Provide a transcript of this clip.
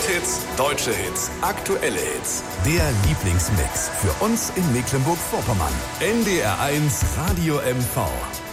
Hit-Hits, deutsche Hits, aktuelle Hits. Der Lieblingsmix für uns in Mecklenburg-Vorpommern. NDR 1 Radio MV.